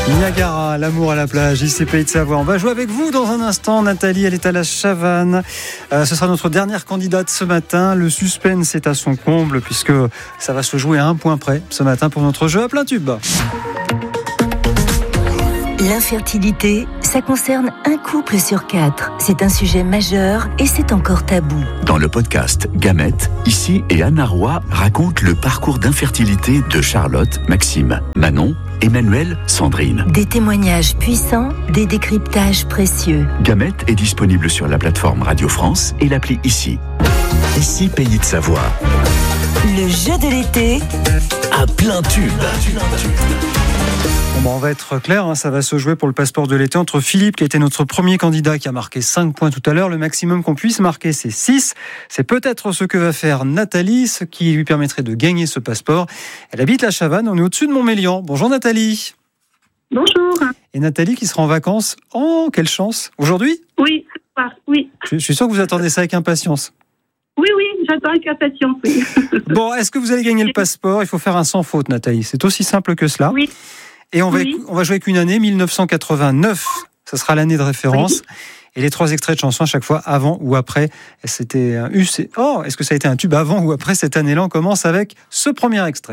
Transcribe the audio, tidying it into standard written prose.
Niagara, l'amour à la plage, ici Pays de Savoie. On va jouer avec vous dans un instant. Nathalie, elle est à la Chavanne. Ce sera notre dernière candidate ce matin. Le suspense est à son comble puisque ça va se jouer à un point près ce matin pour notre jeu à plein tube. L'infertilité, ça concerne un couple sur 4. C'est un sujet majeur et c'est encore tabou. Dans le podcast Gamètes, Ici et Anna Roy racontent le parcours d'infertilité de Charlotte, Maxime, Manon, Emmanuel, Sandrine. Des témoignages puissants, des décryptages précieux. Gamètes est disponible sur la plateforme Radio France et l'appli Ici. Ici Pays de Savoie. Le jeu de l'été À plein tube. Bon, on va être clair, ça va se jouer pour le passeport de l'été entre Philippe, qui a été notre premier candidat, qui a marqué 5 points tout à l'heure. Le maximum qu'on puisse marquer, c'est 6. C'est peut-être ce que va faire Nathalie, ce qui lui permettrait de gagner ce passeport. Elle habite la Chavanne, on est au-dessus de Montmélian. Bonjour Nathalie. Bonjour. Et Nathalie qui sera en vacances, oh, quelle chance. Aujourd'hui ? Oui, oui. Je suis sûr que vous attendez ça avec impatience. Oui, j'attends avec impatience, oui. Bon, est-ce que vous allez gagner le passeport ? Il faut faire un sans faute, Nathalie. C'est aussi simple que cela. Oui. Et on va jouer avec une année, 1989. Ça sera l'année de référence. Oui. Et les 3 extraits de chansons à chaque fois, avant ou après. C'était est-ce que ça a été un tube avant ou après cette année-là ? On commence avec ce premier extrait.